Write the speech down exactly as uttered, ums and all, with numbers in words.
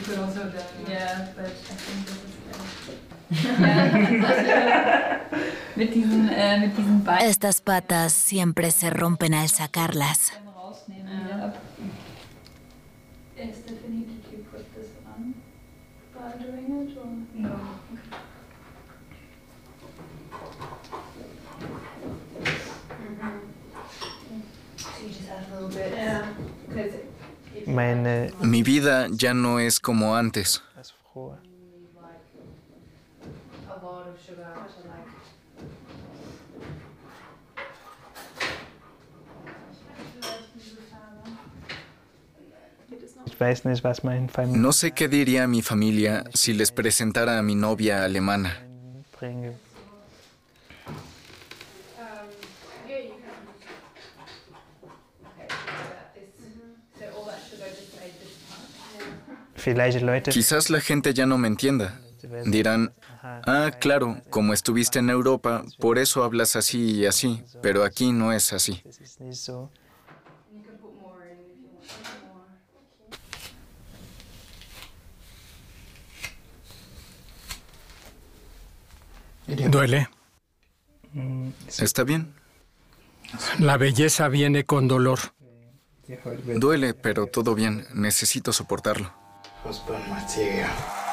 could also have done. Yeah, but I think this is better. Yeah. Mit diesen, äh, mit diesen Beinen Estas patas siempre se rompen al sacarlas. rausnehmen wieder ab. Äh, Stephanie, did you put this on by doing it or no? Meine Mi vida ya no es como antes. als Frau. Ich weiß nicht, was meine Familie No sé qué diría mi familia si les presentara a mi novia alemana. bringe. Vielleicht Leute Quizás la gente ya no me entienda. Dirán, ah, claro, como estuviste en Europa, por eso hablas así y así, pero aquí no es así. das ist nicht so. Duele. ¿Está bien? La belleza viene con dolor. Duele, pero todo bien. Necesito soportarlo. Husband material.